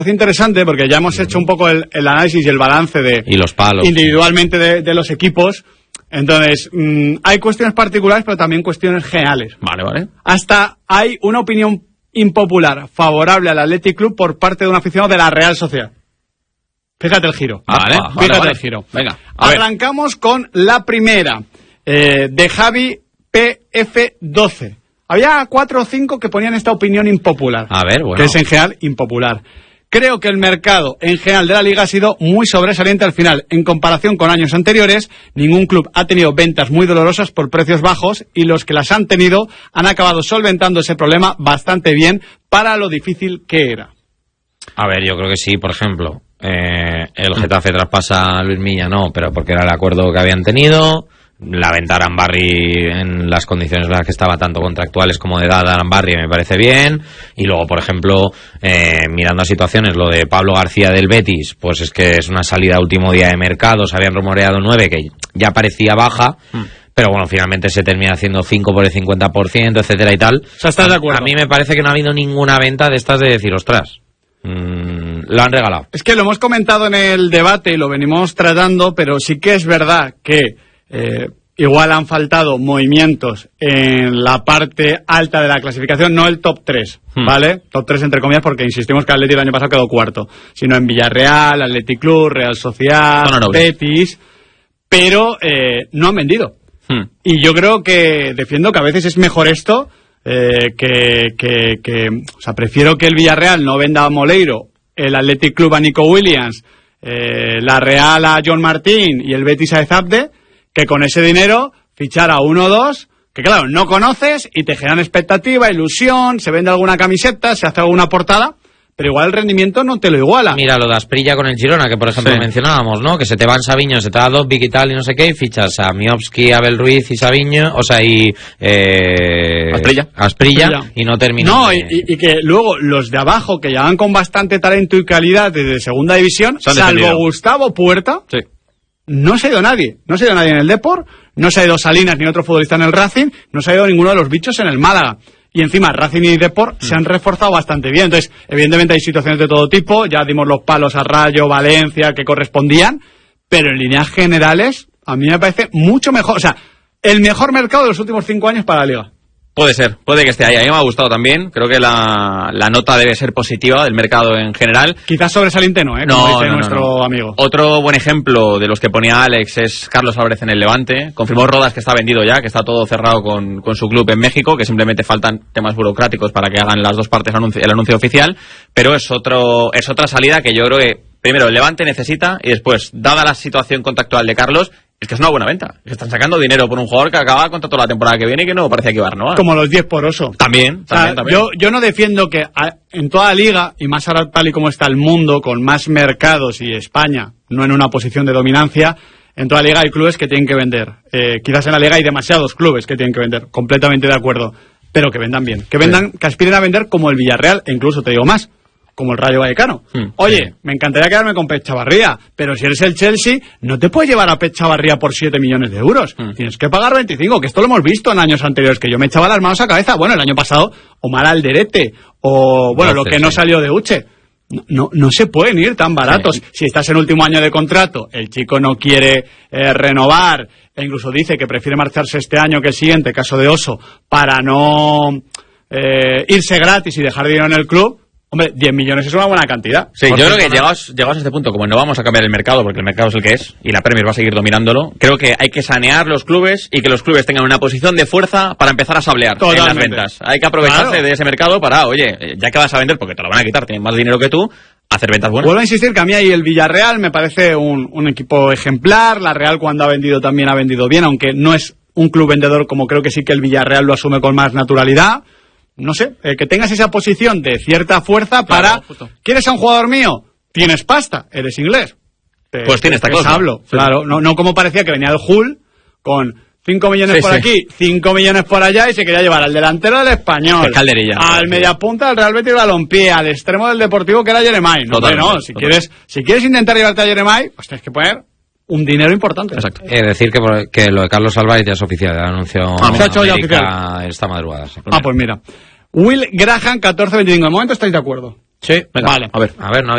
Es interesante porque ya hemos hecho un poco el análisis y el balance de y los palos individualmente de los equipos. Entonces, hay cuestiones particulares, pero también cuestiones generales. Vale. Hasta hay una opinión impopular favorable al Athletic Club por parte de un aficionado de la Real Sociedad. Fíjate el giro. Vale. El giro. Venga, arrancamos con la primera, de Javi PF12. Había 4 o 5 que ponían esta opinión impopular. A ver, bueno. Que es en general impopular. Creo que el mercado en general de la Liga ha sido muy sobresaliente al final. En comparación con años anteriores, ningún club ha tenido ventas muy dolorosas por precios bajos y los que las han tenido han acabado solventando ese problema bastante bien para lo difícil que era. A ver, yo creo que sí, por ejemplo, el Getafe traspasa a Luis Milla, no, pero porque era el acuerdo que habían tenido. La venta de Arambarri en las condiciones en las que estaba, tanto contractuales como de edad de Arambarri, me parece bien. Y luego, por ejemplo, mirando a situaciones, lo de Pablo García del Betis, pues es que es una salida último día de mercado. Se habían rumoreado 9, que ya parecía baja, pero bueno, finalmente se termina haciendo 5 por el 50%, etcétera y tal. O sea, ¿estás de acuerdo? A mí me parece que no ha habido ninguna venta de estas de decir, ostras, lo han regalado. Es que lo hemos comentado en el debate y lo venimos tratando, pero sí que es verdad que igual han faltado movimientos en la parte alta de la clasificación, no el top 3, ¿vale? Top 3 entre comillas, porque insistimos que el Atleti el año pasado quedó cuarto, sino en Villarreal, Athletic Club, Real Sociedad, Betis, pero no han vendido. Y yo creo que defiendo que a veces es mejor esto, o sea, prefiero que el Villarreal no venda a Moleiro, el Athletic Club a Nico Williams, la Real a John Martín y el Betis a Ezabde, que con ese dinero fichar a 1 o 2, que claro, no conoces y te generan expectativa, ilusión, se vende alguna camiseta, se hace alguna portada, pero igual el rendimiento no te lo iguala. Mira lo de Asprilla con el Girona, que por ejemplo mencionábamos, ¿no? Que se te van Sabiño, se te da Dobbik y tal y no sé qué, y fichas a Miovski, Abel Ruiz y Sabiño, o sea, y Asprilla y no termina. No, y que luego los de abajo, que llegan con bastante talento y calidad desde segunda división, salvo Gustavo Puerta, no se ha ido nadie. No se ha ido nadie en el Depor, no se ha ido Salinas ni otro futbolista en el Racing, no se ha ido ninguno de los bichos en el Málaga. Y encima Racing y Depor se han reforzado bastante bien. Entonces, evidentemente hay situaciones de todo tipo, ya dimos los palos a Rayo, Valencia, que correspondían, pero en líneas generales, a mí me parece mucho mejor, o sea, el mejor mercado de los últimos 5 años para la Liga. Puede ser, puede que esté ahí. A mí me ha gustado también. Creo que la nota debe ser positiva del mercado en general. Quizás sobresaliente no, como dice nuestro amigo. Otro buen ejemplo de los que ponía Alex es Carlos Álvarez en el Levante. Confirmó Rodas que está vendido ya, que está todo cerrado con su club en México, que simplemente faltan temas burocráticos para que hagan las dos partes el anuncio oficial. Pero es otra salida que yo creo que, primero, el Levante necesita, y después, dada la situación contractual de Carlos, es que es una buena venta. Que están sacando dinero por un jugador que acaba contrato la temporada que viene y que no parece que iba a renovar. Como los 10 por oso. También. Yo no defiendo que en toda la liga, y más ahora tal y como está el mundo, con más mercados y España no en una posición de dominancia, en toda la liga hay clubes que tienen que vender. Quizás en la liga hay demasiados clubes que tienen que vender. Completamente de acuerdo. Pero que vendan bien. Que vendan, que aspiren a vender como el Villarreal, e incluso te digo más, como el Rayo Vallecano. Oye, me encantaría quedarme con Pep Chavarría, pero si eres el Chelsea, no te puedes llevar a Pep Chavarría por 7 millones de euros. Tienes que pagar 25, que esto lo hemos visto en años anteriores, que yo me echaba las manos a cabeza. Bueno, el año pasado, Omar Alderete, o bueno, lo que no salió de Uche. No se pueden ir tan baratos. Si estás en último año de contrato, el chico no quiere renovar, e incluso dice que prefiere marcharse este año que el siguiente, caso de Oso, para no irse gratis y dejar dinero en el club. Hombre, 10 millones es una buena cantidad. Sí, yo creo que llegados a este punto, como no vamos a cambiar el mercado, porque el mercado es el que es, y la Premier va a seguir dominándolo, creo que hay que sanear los clubes y que los clubes tengan una posición de fuerza para empezar a sablear en las ventas. Hay que aprovecharse de ese mercado para, oye, ya que vas a vender, porque te lo van a quitar, tienen más dinero que tú, hacer ventas buenas. Vuelvo a insistir que a mí ahí el Villarreal me parece un equipo ejemplar. La Real, cuando ha vendido, también ha vendido bien, aunque no es un club vendedor como creo que sí que el Villarreal lo asume con más naturalidad. No sé, que tengas esa posición de cierta fuerza para... ¿Quieres a un jugador mío? Tienes pasta, eres inglés. Pues tienes esta cosa. Hablo, claro, no como parecía que venía el Hull con 5 millones por aquí, 5 millones por allá, y se quería llevar al delantero del Español, al mediapunta del Real Betis Balompié, al extremo del Deportivo que era Jeremai. Si quieres intentar llevarte a Jeremai, pues tienes que poner un dinero importante. Exacto. Decir que lo de Carlos Álvarez ya es oficial, el anuncio se ha hecho ya oficial esta madrugada. Sí. Pues mira, Will Graham 14-25. De momento estáis de acuerdo. Sí, venga, vale. A ver, no